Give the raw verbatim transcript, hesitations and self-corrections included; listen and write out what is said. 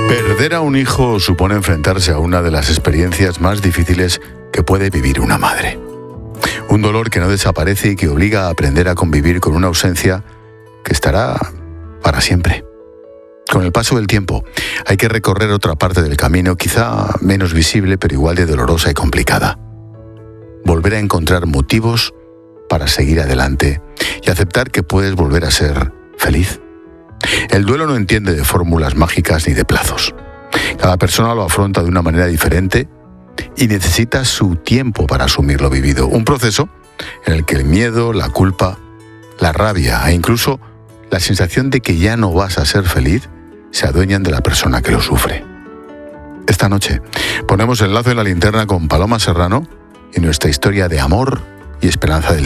Perder a un hijo supone enfrentarse a una de las experiencias más difíciles que puede vivir una madre. Un dolor que no desaparece y que obliga a aprender a convivir con una ausencia que estará para siempre. Con el paso del tiempo, hay que recorrer otra parte del camino, quizá menos visible, pero igual de dolorosa y complicada. Volver a encontrar motivos para seguir adelante y aceptar que puedes volver a ser feliz. El duelo no entiende de fórmulas mágicas ni de plazos. Cada persona lo afronta de una manera diferente y necesita su tiempo para asumir lo vivido. Un proceso en el que el miedo, la culpa, la rabia e incluso la sensación de que ya no vas a ser feliz se adueñan de la persona que lo sufre. Esta noche ponemos el lazo en la linterna con Paloma Serrano y nuestra historia de amor y esperanza del